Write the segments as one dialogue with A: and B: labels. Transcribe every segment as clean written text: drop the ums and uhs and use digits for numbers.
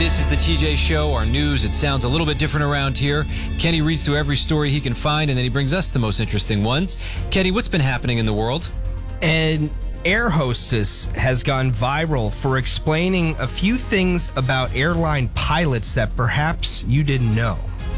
A: This is the TJ Show, our news. It sounds a little bit different around here. Kenny reads through every story he can find, and then he brings us the most interesting ones. Kenny, what's been happening in the world?
B: An air hostess has gone viral for explaining a few things about airline pilots that perhaps you didn't know.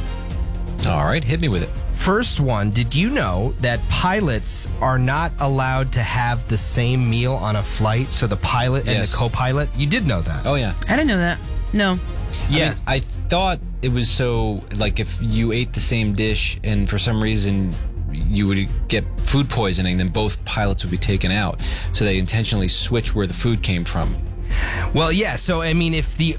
A: All right, hit me with it.
B: First one, did you know that pilots are not allowed to have the same meal on a flight? So the pilot and the co-pilot? You did know that.
A: Oh, yeah.
C: I didn't know that. No.
B: Yeah.
A: I mean, I thought it was so, like, if you ate the same dish and for some reason you would get food poisoning, then both pilots would be taken out. So they intentionally switch where the food came from.
B: Well, yeah. So, I mean,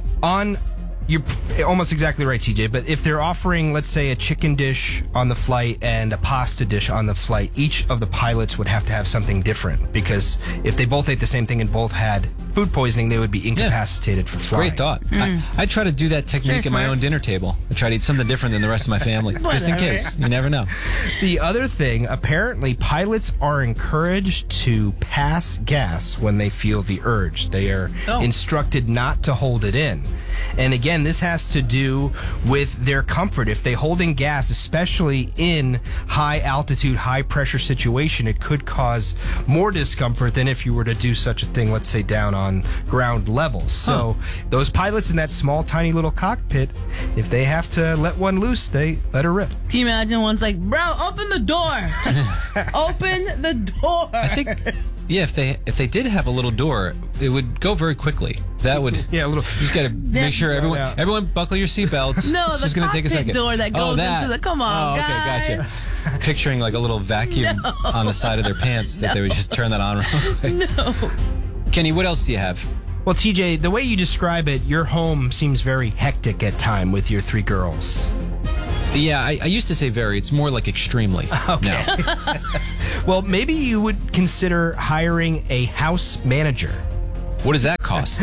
B: you're almost exactly right, TJ. But if they're offering, let's say, a chicken dish on the flight and a pasta dish on the flight, each of the pilots would have to have something different. Because if they both ate the same thing and both had food poisoning, they would be incapacitated for flying.
A: Great thought. I try to do that technique at my own dinner table. I try to eat something different than the rest of my family, just in case. You never know.
B: The other thing, apparently, pilots are encouraged to pass gas when they feel the urge. They are instructed not to hold it in. And again, this has to do with their comfort. If they hold in gas, especially in high altitude, high pressure situation, it could cause more discomfort than if you were to do such a thing, let's say, down on ground level. So those pilots in that small, tiny little cockpit, if they have to let one loose, they let her rip.
C: Can you imagine one's like, bro, open the door. Just open the door.
A: I think, yeah, if they did have a little door, it would go very quickly. That would,
B: yeah, a little.
A: You just got to make sure everyone buckle your seatbelts.
C: No,
A: it's
C: the
A: just going to take a second.
C: door that goes into the. Come on, guys.
A: Okay, gotcha. Picturing like a little vacuum on the side of their pants that they would just turn that on.
C: No.
A: Kenny, what else do you have?
B: Well, TJ, the way you describe it, your home seems very hectic at time with your three girls.
A: Yeah, I used to say very. It's more like extremely.
B: Okay.
A: Now.
B: Well, maybe you would consider hiring a house manager.
A: What does that cost?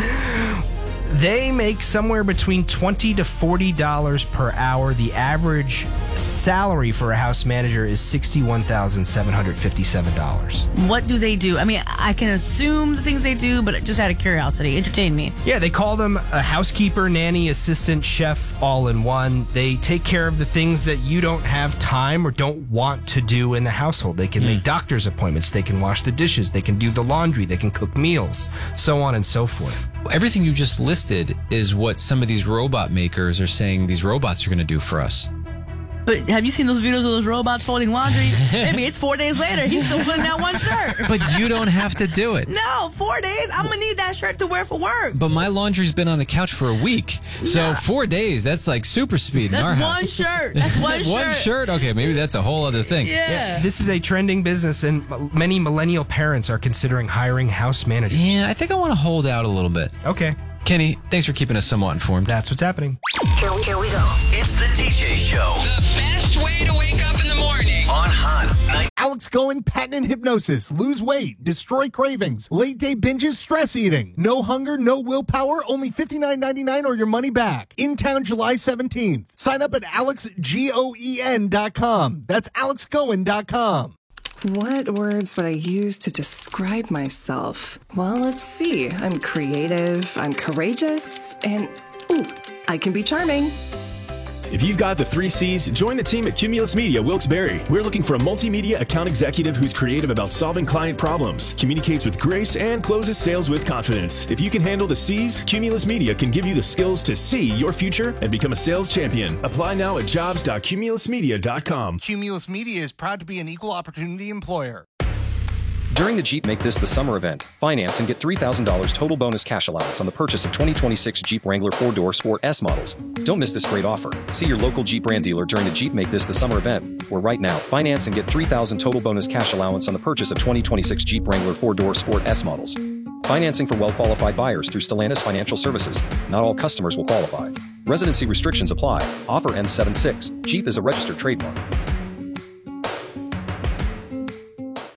B: They make somewhere between $20 to $40 per hour. The average salary for a house manager is $61,757.
C: What do they do? I mean, I can assume the things they do, but just out of curiosity, entertain me.
B: Yeah, they call them a housekeeper, nanny, assistant, chef, all in one. They take care of the things that you don't have time or don't want to do in the household. They can make doctor's appointments. They can wash the dishes. They can do the laundry. They can cook meals, so on and so forth.
A: Everything you just listed is what some of these robot makers are saying these robots are going to do for us.
C: But have you seen those videos of those robots folding laundry? Maybe it's 4 days later. He's still putting that one shirt.
A: But you don't have to do it.
C: No, 4 days. I'm going to need that shirt to wear for work.
A: But my laundry's been on the couch for a week. So 4 days, that's like super speed in our house.
C: That's one shirt. That's one shirt.
A: One shirt? Okay, maybe that's a whole other thing.
C: Yeah.
B: This is a trending business, and many millennial parents are considering hiring house managers.
A: Yeah, I think I want to hold out a little bit.
B: Okay.
A: Kenny, thanks for keeping us somewhat informed.
B: That's what's happening.
D: Here we go. It's the TJ Show.
E: The best way to wake up in the morning.
D: On Hot 90.
F: Alex Cohen, patent and hypnosis, lose weight, destroy cravings, late day binges, stress eating, no hunger, no willpower, only $59.99 or your money back. In town July 17th. Sign up at alexgoen.com. That's alexcohen.com.
G: What words would I use to describe myself? Well, let's see. I'm creative, I'm courageous, and I can be charming.
H: If you've got the 3 C's, join the team at Cumulus Media Wilkes-Barre. We're looking for a multimedia account executive who's creative about solving client problems, communicates with grace, and closes sales with confidence. If you can handle the C's, Cumulus Media can give you the skills to see your future and become a sales champion. Apply now at jobs.cumulusmedia.com.
F: Cumulus Media is proud to be an equal opportunity employer.
I: During the Jeep Make This the Summer event, finance and get $3,000 total bonus cash allowance on the purchase of 2026 Jeep Wrangler 4-door Sport S models. Don't miss this great offer. See your local Jeep brand dealer during the Jeep Make This the Summer event, where right now, finance and get $3,000 total bonus cash allowance on the purchase of 2026 Jeep Wrangler 4-door Sport S models. Financing for well-qualified buyers through Stellantis Financial Services. Not all customers will qualify. Residency restrictions apply. Offer ends 7/6. Jeep is a registered trademark.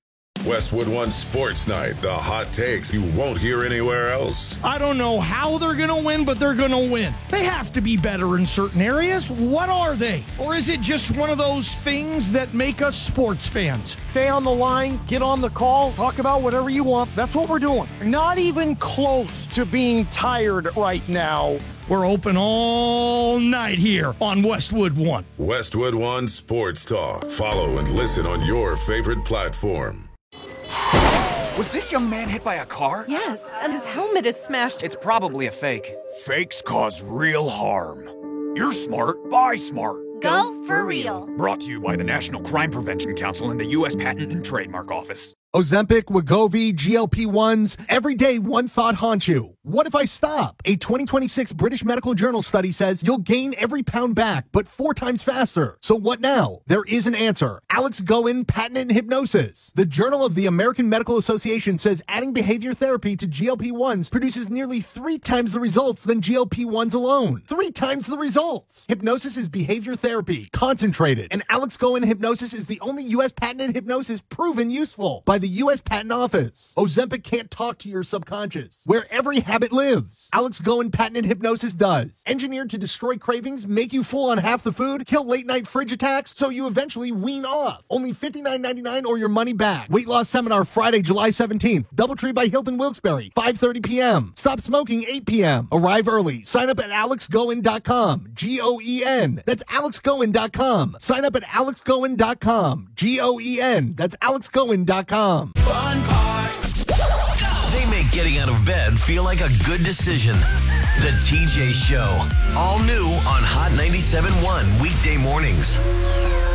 J: Westwood One Sports Night, the hot takes you won't hear anywhere else.
K: I don't know how they're going to win, but they're going to win. They have to be better in certain areas. What are they? Or is it just one of those things that make us sports fans? Stay on the line, get on the call, talk about whatever you want. That's what we're doing. Not even close to being tired right now. We're open all night here on Westwood One.
J: Westwood One Sports Talk. Follow and listen on your favorite platform.
L: Was this young man hit by a car?
M: Yes, and his helmet is smashed.
L: It's probably a fake. Fakes cause real harm. You're smart. Buy smart.
N: Go for real.
L: Brought to you by the National Crime Prevention Council and the U.S. Patent and Trademark Office.
F: Ozempic, Wegovy, GLP-1s. Every day, one thought haunts you. What if I stop? A 2026 British Medical Journal study says you'll gain every pound back, but 4 times faster. So what now? There is an answer. Alex Goen, patented hypnosis. The Journal of the American Medical Association says adding behavior therapy to GLP-1s produces nearly 3 times the results than GLP-1s alone. 3 times the results. Hypnosis is behavior therapy, concentrated, and Alex Goen hypnosis is the only U.S. patented hypnosis proven useful by the U.S. Patent Office. Ozempic can't talk to your subconscious, where every habit lives. Alex Goen patented hypnosis does. Engineered to destroy cravings, make you full on half the food, kill late-night fridge attacks, so you eventually wean off. Only $59.99 or your money back. Weight loss seminar Friday, July 17th. Doubletree by Hilton Wilkes-Barre, 5:30 p.m. Stop smoking, 8 p.m. Arrive early. Sign up at alexgoen.com. G-O-E-N. That's alexgoen.com. Sign up at alexgoen.com. G-O-E-N. That's alexgoen.com.
D: Fun part. They make getting out of bed feel like a good decision. The TJ Show. All new on Hot 97.1 weekday mornings.